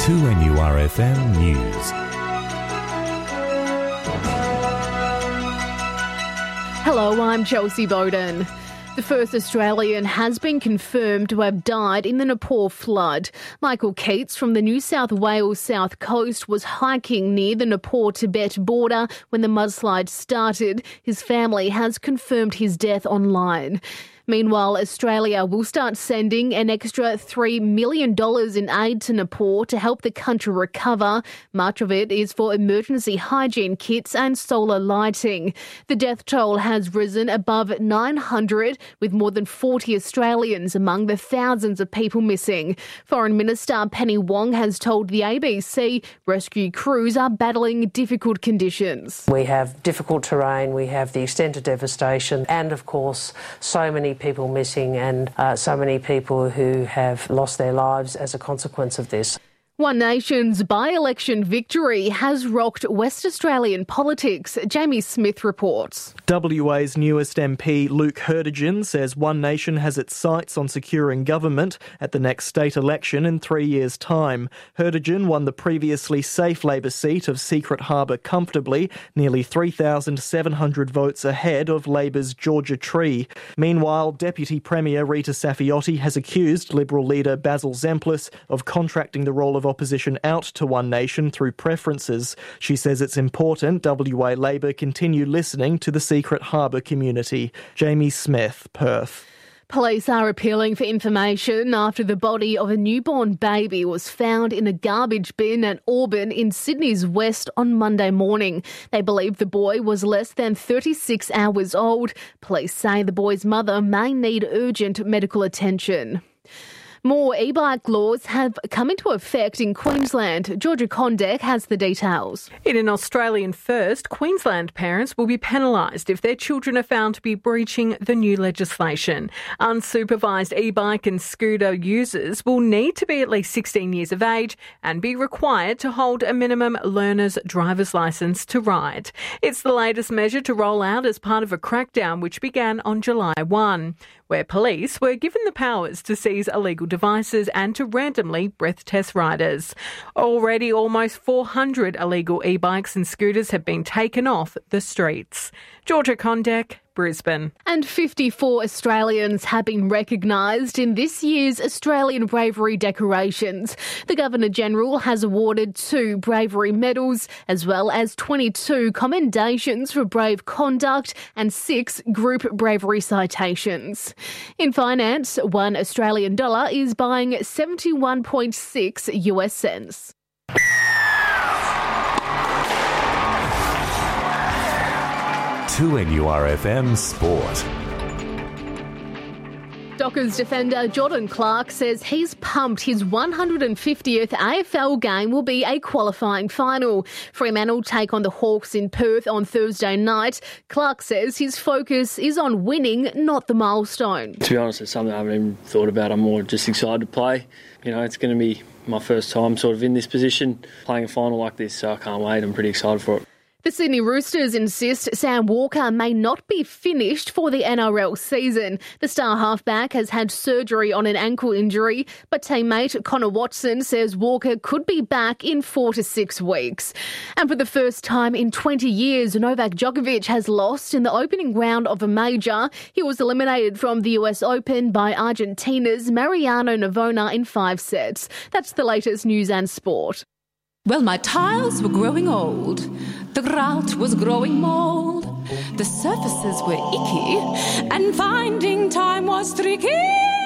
2NURFM News. Hello, I'm Chelsea Bowden. The first Australian has been confirmed to have died in the Nepal flood. Michael Keats from the New South Wales south coast was hiking near the Nepal-Tibet border when the mudslide started. His family has confirmed his death online. Meanwhile, Australia will start sending an extra $3 million in aid to Nepal to help the country recover. Much of it is for emergency hygiene kits and solar lighting. The death toll has risen above 900, with more than 40 Australians among the thousands of people missing. Foreign Minister Penny Wong has told the ABC rescue crews are battling difficult conditions. We have difficult terrain, we have the extent of devastation, and of course so many people missing and so many people who have lost their lives as a consequence of this. One Nation's by-election victory has rocked West Australian politics. Jamie Smith reports. WA's newest MP, Luke Hurdigen, says One Nation has its sights on securing government at the next state election in 3 years' time. Hurdigen won the previously safe Labor seat of Secret Harbour comfortably, nearly 3,700 votes ahead of Labor's Georgia Tree. Meanwhile, Deputy Premier Rita Saffioti has accused Liberal leader Basil Zemplis of contracting the role of opposition out to One Nation through preferences. She says it's important WA Labor continue listening to the Secret Harbour community. Jamie Smith, Perth. Police are appealing for information after the body of a newborn baby was found in a garbage bin at Auburn in Sydney's west on Monday morning. They believe the boy was less than 36 hours old. Police say the boy's mother may need urgent medical attention. More e-bike laws have come into effect in Queensland. Georgia Condek has the details. In an Australian first, Queensland parents will be penalised if their children are found to be breaching the new legislation. Unsupervised e-bike and scooter users will need to be at least 16 years of age and be required to hold a minimum learner's driver's licence to ride. It's the latest measure to roll out as part of a crackdown which began on July 1, where police were given the powers to seize illegal devices and to randomly breath test riders. Already, almost 400 illegal e-bikes and scooters have been taken off the streets. Georgia Condek, Brisbane. And 54 Australians have been recognised in this year's Australian Bravery decorations. The Governor-General has awarded 2 bravery medals as well as 22 commendations for brave conduct and 6 group bravery citations. In finance, $1 Australian dollar is buying 71.6 US cents. To NURFM Sport. Dockers defender Jordan Clark says he's pumped his 150th AFL game will be a qualifying final. Fremantle take on the Hawks in Perth on Thursday night. Clark says his focus is on winning, not the milestone. To be honest, it's something I haven't even thought about. I'm more just excited to play. You know, it's going to be my first time sort of in this position, playing a final like this, so I can't wait. I'm pretty excited for it. The Sydney Roosters insist Sam Walker may not be finished for the NRL season. The star halfback has had surgery on an ankle injury, but teammate Connor Watson says Walker could be back in 4 to 6 weeks. And for the first time in 20 years, Novak Djokovic has lost in the opening round of a major. He was eliminated from the US Open by Argentina's Mariano Navona in 5 sets. That's the latest news and sport. Well, my tiles were growing old, the grout was growing mould, the surfaces were icky, and finding time was tricky.